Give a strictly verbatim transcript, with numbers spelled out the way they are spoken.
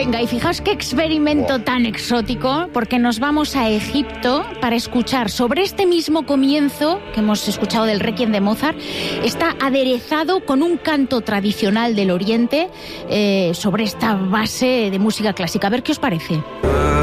Venga, y fijaos qué experimento oh. tan exótico, porque nos vamos a Egipto para escuchar sobre este mismo comienzo que hemos escuchado del Requiem de Mozart. Está aderezado con un canto tradicional del Oriente eh, sobre esta base de música clásica. A ver qué os parece.